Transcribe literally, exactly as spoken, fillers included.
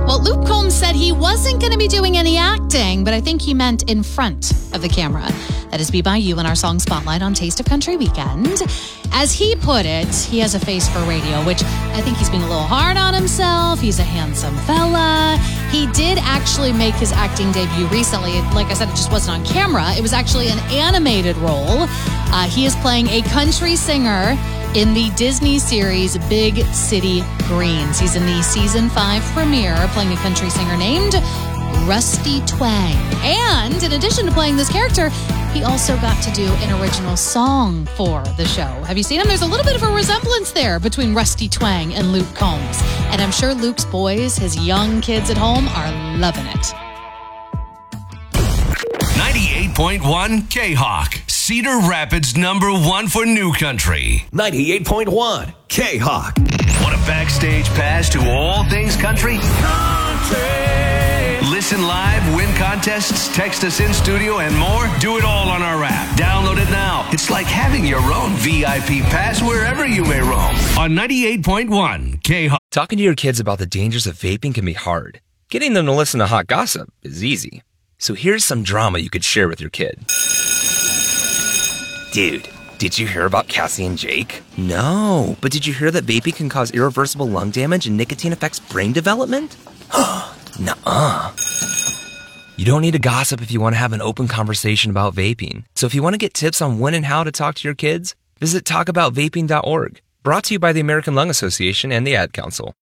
Well, Luke Combs said he wasn't going to be doing any acting, but I think he meant in front of the camera. That is B by You in our song Spotlight on Taste of Country Weekend. As he put it, he has a face for radio, which I think he's being a little hard on himself. He's a handsome fella. He did actually make his acting debut recently. Like I said, it just wasn't on camera. It was actually an animated role. Uh, he is playing a country singer in the Disney series Big City Greens. He's in the season five premiere, playing a country singer named Rusty Twang. And in addition to playing this character, he also got to do an original song for the show. Have you seen him? There's a little bit of a resemblance there between Rusty Twang and Luke Combs. And I'm sure Luke's boys, his young kids at home, are loving it. ninety-eight point one K-Hawk, Cedar Rapids number one for new country. ninety-eight point one K-Hawk. Want a backstage pass to all things country? Country. Listen live, win contests, text us in studio, and more? Do it all on our app. Download it now. It's like having your own V I P pass wherever you may roam. On ninety-eight point one K-Hawk. Talking to your kids about the dangers of vaping can be hard. Getting them to listen to hot gossip is easy. So here's some drama you could share with your kid. Dude, did you hear about Cassie and Jake? No, but did you hear that vaping can cause irreversible lung damage and nicotine affects brain development? Nuh-uh. You don't need to gossip if you want to have an open conversation about vaping. So if you want to get tips on when and how to talk to your kids, visit talk about vaping dot org. Brought to you by the American Lung Association and the Ad Council.